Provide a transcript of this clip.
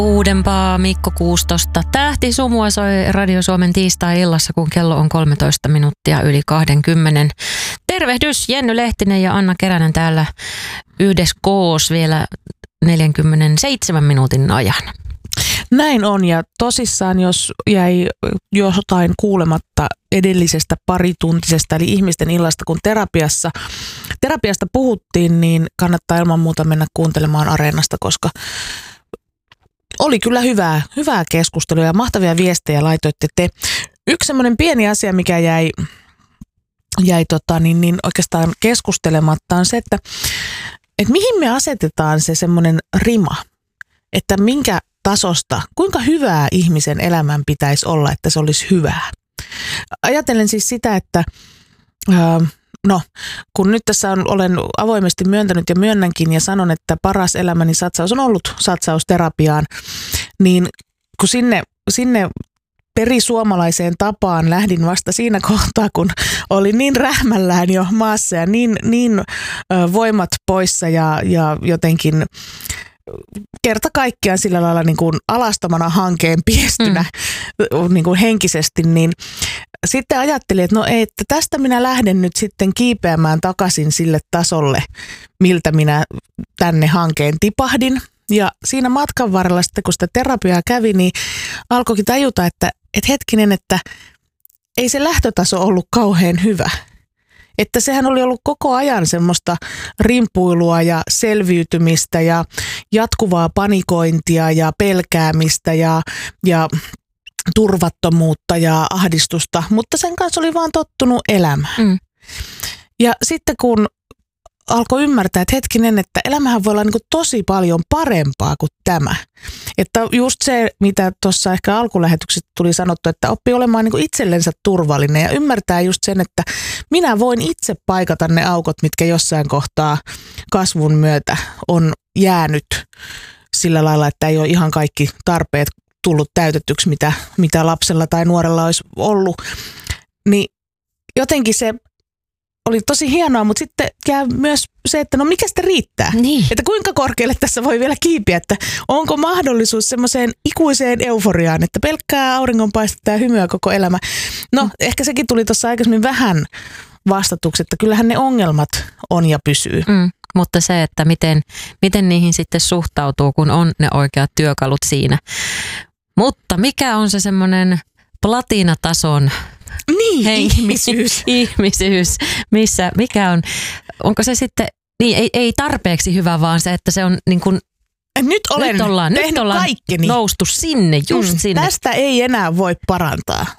Uudempaa Mikko Kuustosta. Tähti sumua soi Radio Suomen tiistai-illassa, kun kello on 13 minuuttia yli 20. Tervehdys, Jenny Lehtinen ja Anna Keränen täällä yhdessä koos vielä 47 minuutin ajan. Näin on, ja tosissaan jos jäi jotain kuulematta edellisestä parituntisesta eli ihmisten illasta, kun terapiasta puhuttiin, niin kannattaa ilman muuta mennä kuuntelemaan Areenasta, koska oli kyllä hyvää keskustelua ja mahtavia viestejä laitoitte te. Yksi semmoinen pieni asia, mikä jäi oikeastaan keskustelematta, on se, että mihin me asetetaan se semmoinen rima, että minkä tasosta, kuinka hyvää ihmisen elämän pitäisi olla, että se olisi hyvää. Ajattelen siis sitä, että kun nyt tässä olen avoimesti myöntänyt ja myönnänkin ja sanon, että paras elämäni satsaus on ollut satsaus terapiaan, niin kun sinne perisuomalaiseen tapaan lähdin vasta siinä kohtaa, kun oli niin rähmällään jo maassa ja niin voimat poissa ja jotenkin kerta kaikkiaan sillä lailla niin kuin alastomana hankeen piestynä niin kuin henkisesti, niin sitten ajattelin, että tästä minä lähden nyt sitten kiipeämään takaisin sille tasolle, miltä minä tänne hankeen tipahdin. Ja siinä matkan varrella sitten, kun sitä terapiaa kävi, niin alkoikin tajuta, että hetkinen, että ei se lähtötaso ollut kauhean hyvä. Että sehän oli ollut koko ajan semmoista rimpuilua ja selviytymistä ja jatkuvaa panikointia ja pelkäämistä ja turvattomuutta ja ahdistusta, mutta sen kanssa oli vaan tottunut elämään. Ja sitten kun alkoi ymmärtää, että hetkinen, että elämähän voi olla niin kuin tosi paljon parempaa kuin tämä. Että just se, mitä tuossa ehkä alkulähetyksestä tuli sanottu, että oppii olemaan niin kuin itsellensä turvallinen ja ymmärtää just sen, että minä voin itse paikata ne aukot, mitkä jossain kohtaa kasvun myötä on jäänyt sillä lailla, että ei ole ihan kaikki tarpeet tullut täytetyksi, mitä lapsella tai nuorella olisi ollut. Niin jotenkin se oli tosi hienoa, mutta sitten jää myös se, että mikä sitä riittää? Niin. Että kuinka korkealle tässä voi vielä kiipiä, että onko mahdollisuus semmoiseen ikuiseen euforiaan, että pelkkää auringonpaistetta ja hymyä koko elämä. Ehkä sekin tuli tuossa aikaisemmin vähän vastatuksi, että kyllähän ne ongelmat on ja pysyy. Mutta se, että miten niihin sitten suhtautuu, kun on ne oikeat työkalut siinä. Mutta mikä on se semmoinen platinatason ihmisyys, onko se sitten, ei tarpeeksi hyvä, vaan se, että se on niin kuin, nyt ollaan noustu sinne, just sinne. Tästä ei enää voi parantaa.